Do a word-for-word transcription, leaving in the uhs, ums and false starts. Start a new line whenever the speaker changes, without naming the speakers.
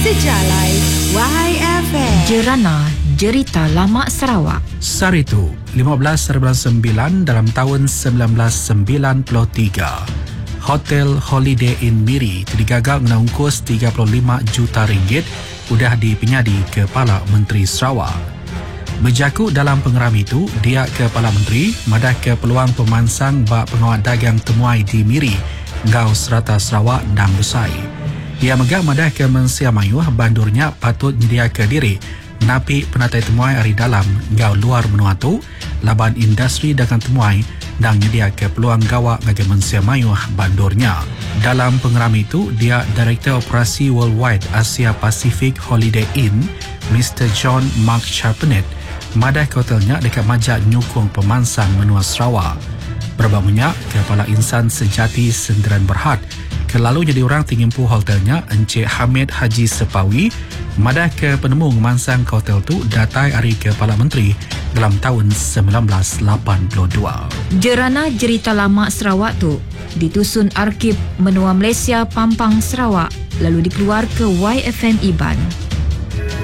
Sejalai Y F M.
Jerana Jerita Lama Sarawak.
Saritu, lima belas bulan sembilan dalam tahun sembilan belas sembilan puluh tiga. Hotel Holiday Inn Miri digagal mengungkus tiga puluh lima juta ringgit sudah dipenyadi Kepala Menteri Sarawak. Berjakut dalam pengeram itu, dia Kepala Menteri madah ke peluang pemansang bak pengawal dagang temuai di Miri, Ngau Serata Sarawak dan Besai. Ia megah madah ke Mensia Mayuh bandurnya patut nyedia ke diri napi penatai temuai hari dalam Ngau luar menua tu, laban industri dagang temuai dan nyedia ke peluang gawak bagi Mensia Mayuh bandurnya. Dalam pengeram itu, dia Direktur Operasi Worldwide Asia Pacific Holiday Inn, Mister John Mark Charpenet, madah ke hotelnya dekat majak nyukung pemansang menua Sarawak. Berbamanya, Kepala Insan Sejati Senderan Berhad, kelalu jadi orang tingimpu hotelnya Encik Hamid Haji Sepawi, madah ke penemu mansang ke hotel tu datai hari Kepala Menteri dalam tahun sembilan belas lapan puluh dua.
Jerana Jerita Lama Sarawak tu ditusun Arkib Menua Malaysia Pampang Sarawak lalu dikeluar ke Y F M Iban.